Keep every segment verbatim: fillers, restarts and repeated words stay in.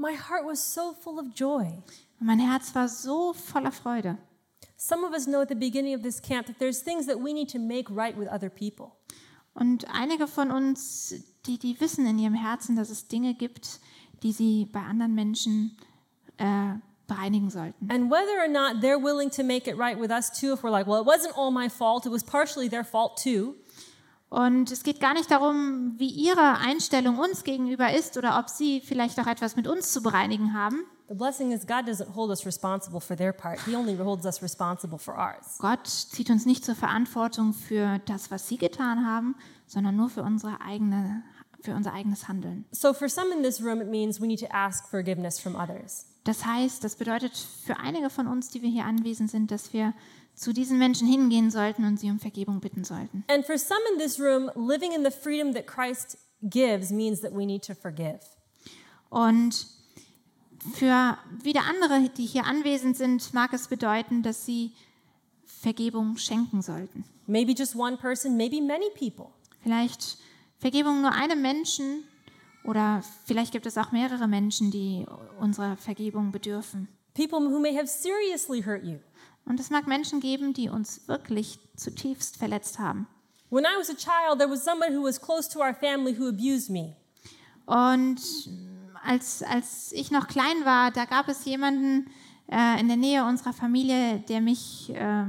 my heart was so full of joy. Und mein Herz war so voller Freude. Some of us know at the beginning of this camp that there's things that we need to make right with other people. Und einige von uns, die, die wissen in ihrem Herzen, dass es Dinge gibt, die sie bei anderen Menschen äh, bereinigen sollten. And whether or not they're willing to make it right with us too, if we're like, well, it wasn't all my fault, it was partially their fault too. Und es geht gar nicht darum, wie ihre Einstellung uns gegenüber ist oder ob sie vielleicht auch etwas mit uns zu bereinigen haben. The blessing is God doesn't hold us responsible for their part. He only holds us responsible for ours. Gott zieht uns nicht zur Verantwortung für das, was sie getan haben, sondern nur für unsere eigene, für unser eigenes Handeln. So for some in this room, it means we need to ask forgiveness from others. Das heißt, das bedeutet für einige von uns, die wir hier anwesend sind, dass wir zu diesen Menschen hingehen sollten und sie um Vergebung bitten sollten. And for some in this room, living in the freedom that Christ gives means that we need to forgive. Und für wieder andere, die hier anwesend sind, mag es bedeuten, dass sie Vergebung schenken sollten. Maybe just one person, maybe many people. Vielleicht Vergebung nur einem Menschen oder vielleicht gibt es auch mehrere Menschen, die unserer Vergebung bedürfen. People who may have seriously hurt you. Und es mag Menschen geben, die uns wirklich zutiefst verletzt haben. When I was a child, there was someone who was close to our family who abused me. Und als, als ich noch klein war, da gab es jemanden äh, in der Nähe unserer Familie, der mich äh,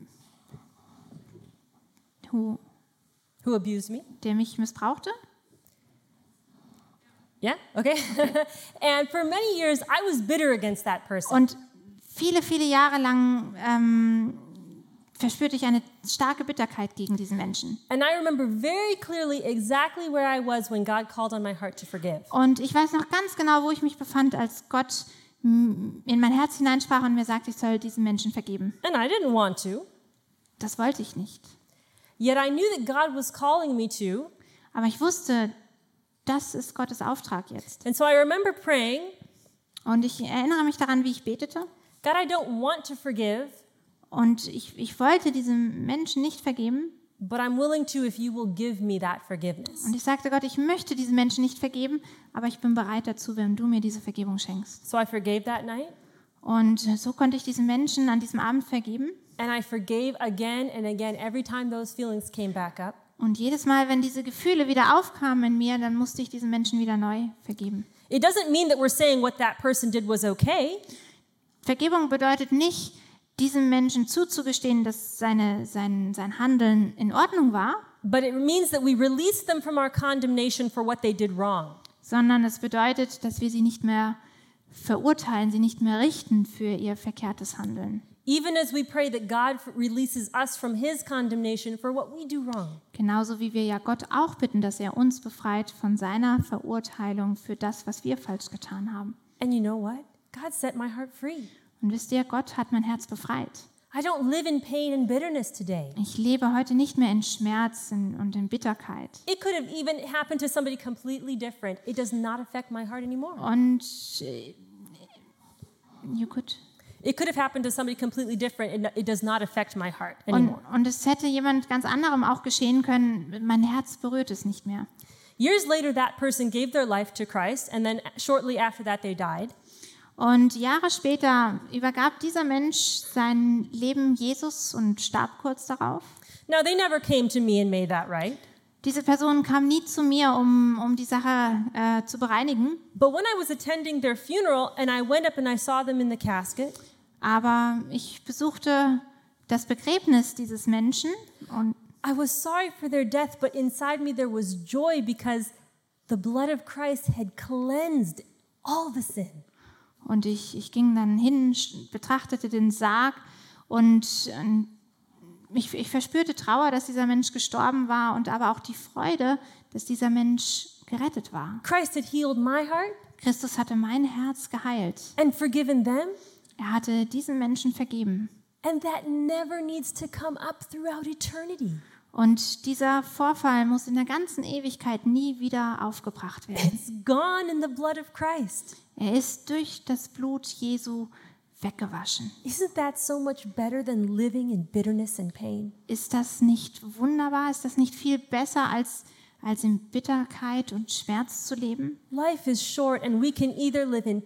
who, Who abused me? der mich missbrauchte. Yeah, okay. And for many years, I was bitter against that person. Und viele, viele Jahre lang ähm, verspürte ich eine starke Bitterkeit gegen diesen Menschen. And I remember very clearly exactly where I was when God called on my heart to forgive. Und ich weiß noch ganz genau, wo ich mich befand, als Gott in mein Herz hineinsprach und mir sagte, ich soll diesen Menschen vergeben. And I didn't want to. Das wollte ich nicht. Yet I knew that God was calling me to. Aber ich wusste, das ist Gottes Auftrag jetzt. And so I remember praying, Und ich erinnere mich daran, wie ich betete. God, I don't want to forgive, Und ich, ich wollte diesem Menschen nicht vergeben. but I'm willing to if you will give me that forgiveness. Und ich sagte Gott, ich möchte diesen Menschen nicht vergeben, aber ich bin bereit dazu, wenn du mir diese Vergebung schenkst. So I forgave that night, Und so konnte ich diesen Menschen an diesem Abend vergeben. and I forgave again and again every time those feelings came back up. Und jedes Mal, wenn diese Gefühle wieder aufkamen in mir, dann musste ich diesen Menschen wieder neu vergeben. It doesn't mean that we're saying what that person did was okay. Vergebung bedeutet nicht, diesem Menschen zuzugestehen, dass seine, sein, sein Handeln in Ordnung war, But it means that we release them from our condemnation for what they did wrong. sondern es bedeutet, dass wir sie nicht mehr verurteilen, sie nicht mehr richten für ihr verkehrtes Handeln. Even as we pray that God f- releases us from his condemnation for what we do wrong. Genauso wie wir ja Gott auch bitten, dass er uns befreit von seiner Verurteilung für das, was wir falsch getan haben. And you know what? God set my heart free. Und wisst ihr, Gott hat mein Herz befreit. I don't live in pain and bitterness today. Ich lebe heute nicht mehr in Schmerz und in Bitterkeit. It could have even happened to somebody completely different. It does not affect my heart anymore. Und äh, you could. It could have happened to somebody completely different. It, it does not affect my heart Und, anymore. und es hätte jemand ganz anderem auch geschehen können. Mein Herz berührt es nicht mehr. Years later, that person gave their life to Christ, and then shortly after that, they died. Und Jahre später übergab dieser Mensch sein Leben Jesus und starb kurz darauf. Now, they never came to me and made that right. Diese Person kam nie zu mir, um, um die Sache äh, zu bereinigen. But when I was attending their funeral and I went up and I saw them in the casket, Aber ich besuchte das Begräbnis dieses Menschen und I was sorry for their death, but inside me there was joy because the blood of Christ had cleansed all the sin. Und ich, ich ging dann hin, betrachtete den Sarg und ähm, ich, ich verspürte Trauer, dass dieser Mensch gestorben war und aber auch die Freude, dass dieser Mensch gerettet war. Christ had healed my heart Christus hatte mein Herz geheilt. and forgiven them, Er hatte diesen Menschen vergeben. and that never needs to come up throughout eternity. Und dieser Vorfall muss in der ganzen Ewigkeit nie wieder aufgebracht werden. It's gone in the blood of Christ. Er ist durch das Blut Jesu weggewaschen. Isn't that so much better than living in bitterness and pain? Ist das nicht wunderbar? Ist das nicht viel besser, als, als in Bitterkeit und Schmerz zu leben? Life is short and we can either live in